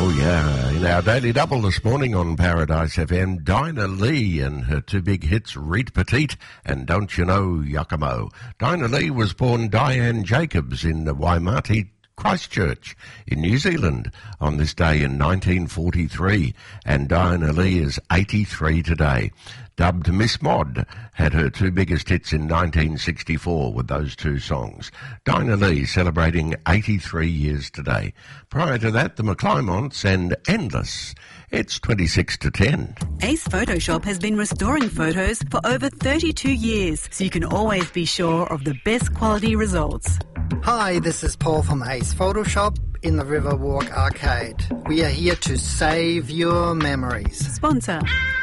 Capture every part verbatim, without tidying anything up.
Oh, yeah. In our Daily Double this morning on Paradise F M, Dinah Lee and her two big hits, Reet Petite and Don't You Know Yakimo. Dinah Lee was born Diane Jacobs in Waimate, Christchurch in New Zealand on this day in nineteen forty-three, and Dinah Lee is eighty-three today. Dubbed Miss Mod, had her two biggest hits in nineteen sixty-four with those two songs. Dinah Lee celebrating eighty-three years today. Prior to that, the McClymonts and Endless. It's twenty-six to ten. Ace Photoshop has been restoring photos for over thirty-two years, so you can always be sure of the best quality results. Hi, this is Paul from Ace Photoshop in the Riverwalk Arcade. We are here to save your memories. Sponsor.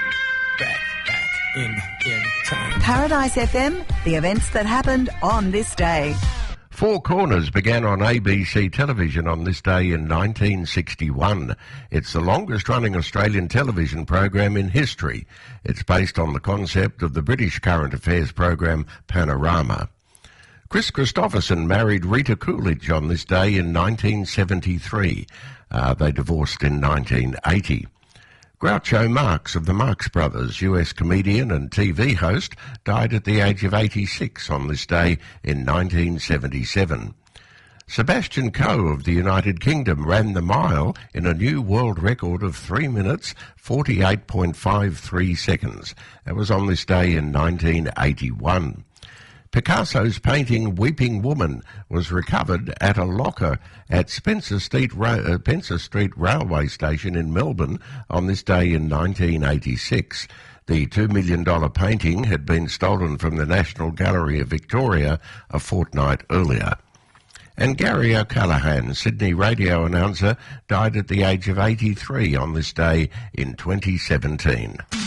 Back, back, in, in time. Paradise F M, the events that happened on this day. Four Corners began on A B C television on this day in nineteen sixty-one. It's the longest-running Australian television program in history. It's based on the concept of the British current affairs program Panorama. Chris Christopherson married Rita Coolidge on this day in nineteen seventy-three. Uh, they divorced in nineteen eighty. Groucho Marx of the Marx Brothers, U S comedian and T V host, died at the age of eighty-six on this day in nineteen seventy-seven. Sebastian Coe of the United Kingdom ran the mile in a new world record of three minutes, forty-eight point five three seconds. That was on this day in nineteen eighty-one. Picasso's painting Weeping Woman was recovered at a locker at Spencer Street, Ra- uh, Spencer Street Railway Station in Melbourne on this day in nineteen eighty-six. The two million dollars painting had been stolen from the National Gallery of Victoria a fortnight earlier. And Gary O'Callaghan, Sydney radio announcer, died at the age of eighty-three on this day in twenty seventeen.